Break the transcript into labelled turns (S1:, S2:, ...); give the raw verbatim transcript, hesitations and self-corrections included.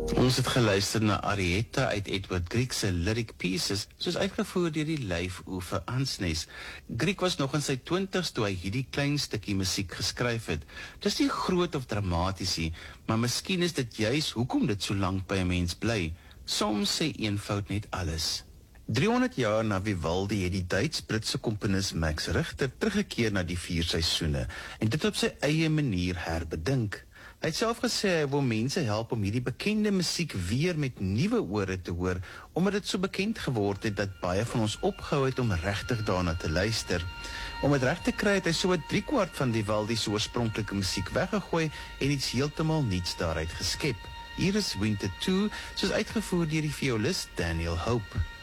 S1: Ons het geluister na Arietta uit Edward Grieg se Lyric Pieces, soos uitgevoer deur die lyfoefen Ansnes. Grieg was nog in sy twintigs toe hy hierdie klein stukkie musiek geskryf het. Dis nie groot of dramaties nie, maar miskien is dit juis hoekom dit so lank by 'n mens bly. Soms sê eenvoud net alles. driehonderd jaar na Vivaldi het die Duits-Britse komponis Max Richter teruggekeer na die vier seisoene en dit op sy eie manier herbedink. Hy het self gesê hy wil mense help om hierdie bekende musiek weer met nuwe ore te hoor, omdat dit so bekend geword het dat baie van ons opgehou het om regtig daarna te luister. Om dit reg te kry het hy so wat driekwart van Vivaldi se oorspronklike musiek weggegooi en iets heeltemal niets daaruit geskep. Hier is Winter two, soos uitgevoer deur die violist Daniel Hope.